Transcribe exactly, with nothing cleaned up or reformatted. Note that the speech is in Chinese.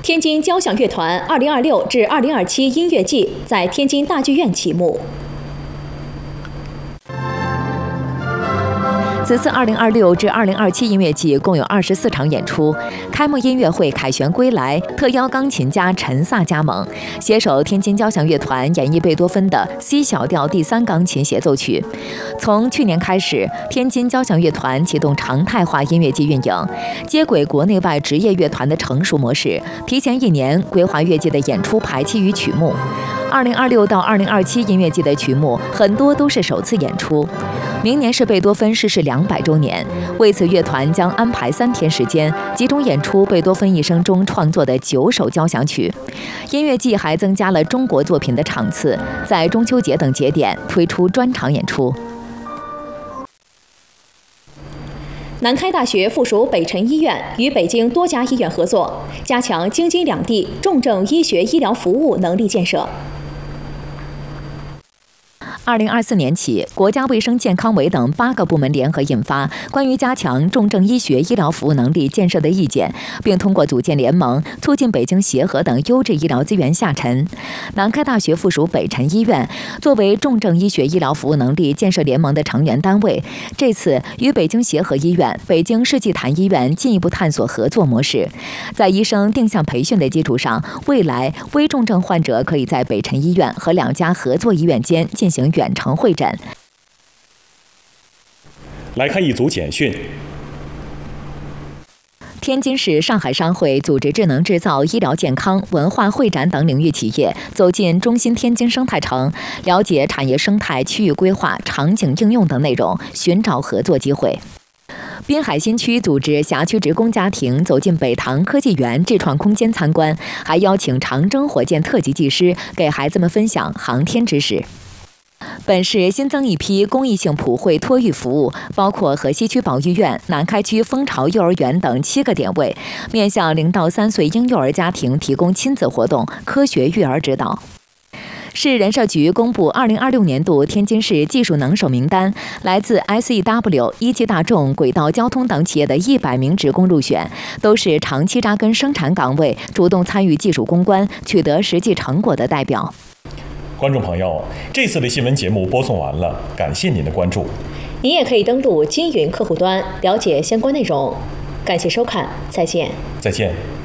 天津交响乐团二零二六至二零二七音乐季在天津大剧院启幕。 此次二零二六至二零二七音乐季共有二十四场演出，开幕音乐会凯旋归来，特邀钢琴家陈萨加盟，携手天津交响乐团演绎贝多芬的 C 小调第三钢琴协奏曲。从去年开始，天津交响乐团启动常态化音乐季运营，接轨国内外职业乐团的成熟模式，提前一年规划乐季的演出排期与曲目。二零二六到二零二七音乐季的曲目很多都是首次演出。明年是贝多芬逝世两百周年，为此乐团将安排三天时间，集中演出贝多芬一生中创作的九首交响曲。音乐季还增加了中国作品的场次，在中秋节等节点推出专场演出。 南开大学附属北辰医院与北京多家医院合作，加强京津两地重症医学医疗服务能力建设。 二零二四年起，国家卫生健康委等八个部门联合印发《关于加强重症医学医疗服务能力建设的意见》，并通过组建联盟，促进北京协和等优质医疗资源下沉。南开大学附属北辰医院作为重症医学医疗服务能力建设联盟的成员单位，这次与北京协和医院、北京世纪坛医院进一步探索合作模式。在医生定向培训的基础上，未来危重症患者可以在北辰医院和两家合作医院间进行远程会诊。 来看一组简讯。 天津市上海商会组织智能制造、医疗健康、文化会展等领域企业走进中心天津生态城，了解产业生态、区域规划、场景应用等内容，寻找合作机会。滨海新区组织辖区职工家庭走进北塘科技园智创空间参观，还邀请长征火箭特级技师给孩子们分享航天知识。本市新增一批公益性普惠托育服务，包括河西区保育院、南开区蜂巢幼儿园等七个点位，面向零到三岁婴幼儿家庭提供亲子活动、科学育儿指导。市人社局公布二零二六年度天津市技术能手名单，来自 S E W、一汽大众、轨道交通等企业的一百名职工入选，都是长期扎根生产岗位、主动参与技术攻关、取得实际成果的代表。 观众朋友，这次的新闻节目播送完了，感谢您的关注。 您也可以登录金云客户端了解相关内容。感谢收看，再见。 再见。